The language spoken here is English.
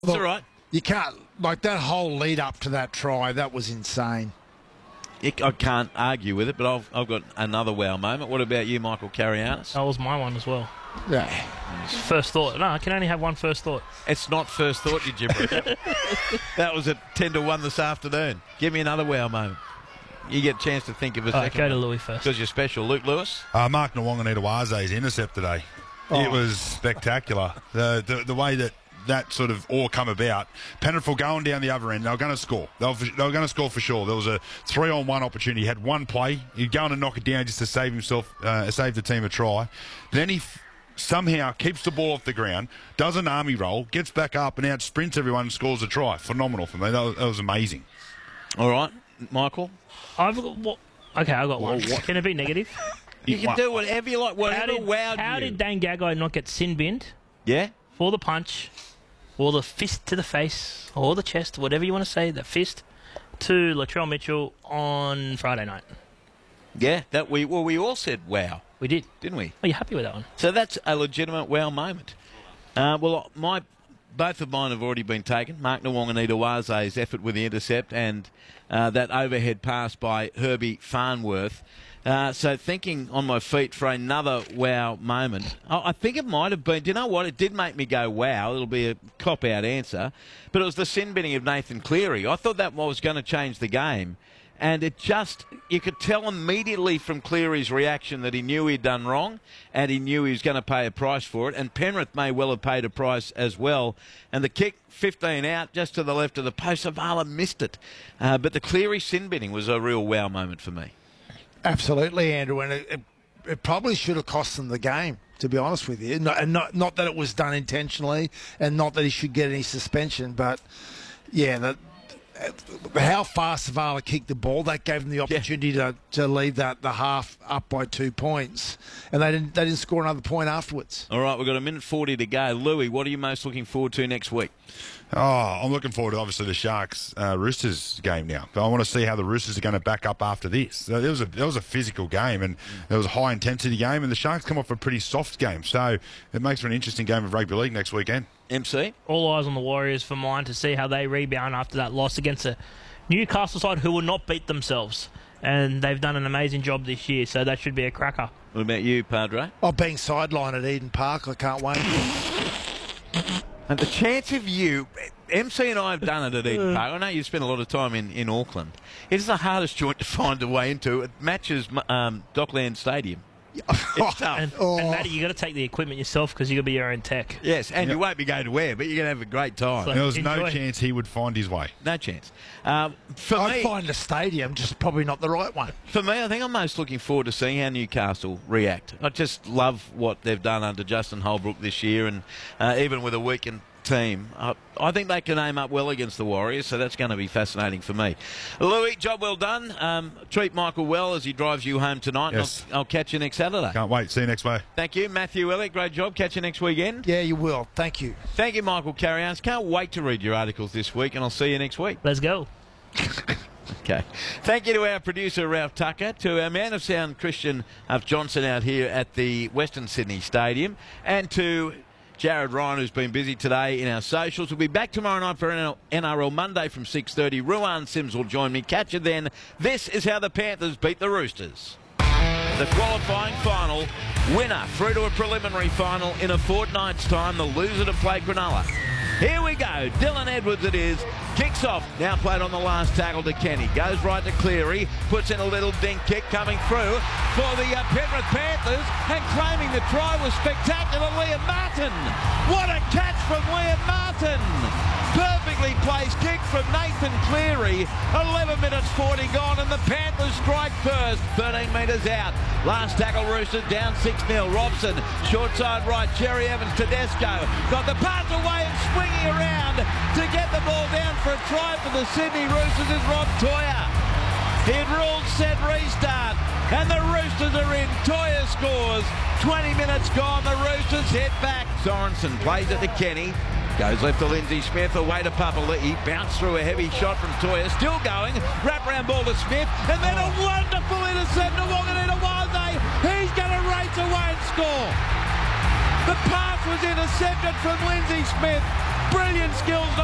It's all right. You can't, like that whole lead up to that try, that was insane. I can't argue with it, but I've got another wow moment. What about you, Michael Carianis? That was my one as well. Yeah. First thought. No, I can only have one first thought. It's not first thought, you gibber. That was at 10 to 1 this afternoon. Give me another wow moment. You get a chance to think of a second. Go to Louis first. Because you're special. Luke Lewis? Mark Nawonganitawase's intercept today. It was spectacular. The way that sort of all come about. Penrith were going down the other end. They were going to score. They were going to score for sure. There was a 3-on-1 opportunity. He had one play. He'd go on and knock it down just to save himself, save the team a try. Then he somehow keeps the ball off the ground, does an army roll, gets back up and out sprints everyone and scores a try. Phenomenal for me. That was amazing. All right, Michael? I've got one. Can it be negative? You can do whatever you like. Whatever wowed you. How did Dane Gagai not get sin binned Yeah? for the punch, or the fist to the face, or the chest, whatever you want to say, the fist, to Latrell Mitchell on Friday night? Yeah, we all said wow, We did. didn't we? Are you happy with that one? So that's a legitimate wow moment. Both of mine have already been taken. Mark Nawonganitawase's effort with the intercept and that overhead pass by Herbie Farnworth. So thinking on my feet for another wow moment, I think it might have been, do you know what? It did make me go wow. It'll be a cop-out answer. But it was the sin binning of Nathan Cleary. I thought that was going to change the game. And you could tell immediately from Cleary's reaction that he knew he'd done wrong and he knew he was going to pay a price for it. And Penrith may well have paid a price as well. And the kick, 15 out, just to the left of the post, Zavala missed it. But the Cleary sin binning was a real wow moment for me. Absolutely, Andrew. And it probably should have cost them the game, to be honest with you. Not that it was done intentionally and not that he should get any suspension, but, yeah, how fast Zavala kicked the ball, that gave them the opportunity to leave the half up by 2 points, and they didn't score another point afterwards. All right, we've got 1:40 to go. Louis, what are you most looking forward to next week? I'm looking forward to, obviously, the Sharks-Roosters game now. But I want to see how the Roosters are going to back up after this. So there was a physical game, and there was a high-intensity game, and the Sharks come off a pretty soft game. So it makes for an interesting game of rugby league next weekend. MC? All eyes on the Warriors for mine to see how they rebound after that loss against a Newcastle side who will not beat themselves. And they've done an amazing job this year, so that should be a cracker. What about you, Padre? Being sidelined at Eden Park, I can't wait. And the chance of you, MC and I have done it at Eden Park. I know you spent a lot of time in Auckland. It is the hardest joint to find a way into. It matches Dockland Stadium. It's tough. And Matty, you got to take the equipment yourself because you got to be your own tech. Yes, and you won't be going to where, but you're going to have a great time. So There was enjoy. no chance he would find his way. No chance. I'd find a stadium, just probably not the right one. For me, I think I'm most looking forward to seeing how Newcastle react. I just love what they've done under Justin Holbrook this year, and even with a weakened team, I think they can aim up well against the Warriors, so that's going to be fascinating for me. Louis, job well done. Treat Michael well as he drives you home tonight. Yes. I'll catch you next Saturday. Can't wait. See you next week. Thank you. Matthew Elliott, great job. Catch you next weekend. Yeah, you will. Thank you. Thank you, Michael Carianis. Can't wait to read your articles this week, and I'll see you next week. Let's go. Okay. Thank you to our producer, Ralph Tucker, to our man of sound, Christian Johnson, out here at the Western Sydney Stadium, and to Jared Ryan, who's been busy today in our socials. We'll be back tomorrow night for NRL Monday from 6:30. Ruan Sims will join me. Catch you then. This is how the Panthers beat the Roosters. The qualifying final, winner through to a preliminary final in a fortnight's time, the loser to play Cronulla. Here we go. Dylan Edwards it is. Kicks off. Now played on the last tackle to Kenny. Goes right to Cleary. Puts in a little dink kick coming through for the Penrith Panthers. And claiming the try was spectacular, Liam Martin. What a catch from Liam Martin. Perfectly placed kick from Nathan Cleary. 11 minutes 40 gone and the Panthers strike first. 13 metres out. Last tackle Roosters down 6-0. Robson, short side right. Cherry Evans, Tedesco. Got the pass away and swinging around to get the ball down for a try for the Sydney Roosters is Rob Toya. He'd ruled set restart and the Roosters are in. Toya scores. 20 minutes gone. The Roosters head back. Sorensen plays it to Kenny. Goes left to Lindsay Smith, away to Papali'i. Bounced through a heavy shot from Toya. Still going. Wraparound ball to Smith. And then a wonderful intercept to Wanganita-Wase. He's going to race away and score. The pass was intercepted from Lindsay Smith. Brilliant skills.